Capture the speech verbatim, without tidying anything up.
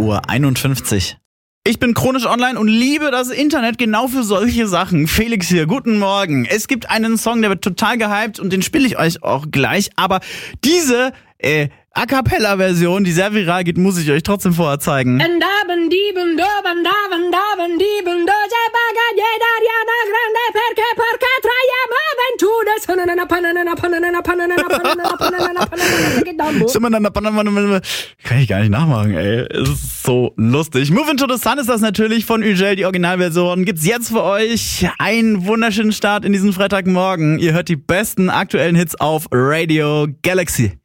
Uhr einundfünfzig. Ich bin chronisch online und liebe das Internet genau für solche Sachen. Felix hier, guten Morgen. Es gibt einen Song, der wird total gehypt und den spiele ich euch auch gleich. Aber diese äh, A Cappella-Version, die sehr viral geht, muss ich euch trotzdem vorher zeigen. Kann ich gar nicht nachmachen, ey. Es ist so lustig. Move Into the Sun ist das natürlich von Ugel, die Originalversion. Gibt's jetzt für euch einen wunderschönen Start in diesen Freitagmorgen. Ihr hört die besten aktuellen Hits auf Radio Galaxy.